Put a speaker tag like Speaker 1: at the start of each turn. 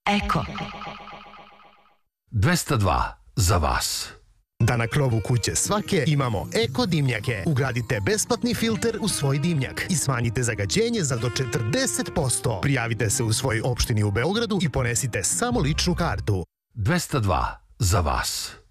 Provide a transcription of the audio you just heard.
Speaker 1: Eko.
Speaker 2: 202 za vas.
Speaker 3: Da na krovu kuće svake imamo eko dimnjake. Ugradite besplatni filter u svoj dimnjak i smanjite zagađenje za do 40%. Prijavite se u svojoj opštini u Beogradu i ponesite samo ličnu kartu.
Speaker 2: 202 za vas.